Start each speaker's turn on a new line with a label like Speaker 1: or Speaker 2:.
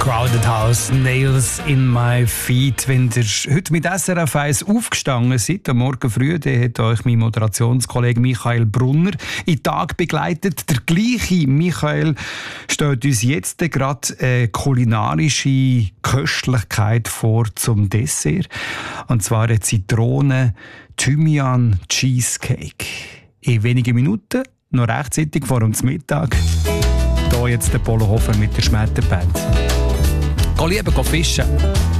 Speaker 1: Crowded House, Nails in my feet. Wenn ihr heute mit SRF 1 aufgestanden seid, am Morgen früh, dann hat euch mein Moderationskollege Michael Brunner in den Tag begleitet. Der gleiche Michael stellt uns jetzt gerade eine kulinarische Köstlichkeit vor zum Dessert. Und zwar eine Zitronen-Thymian-Cheesecake. In wenigen Minuten, noch rechtzeitig vor dem Mittag, hier jetzt der Polo Hofer mit der Schmetterband. Geh lieber fischen.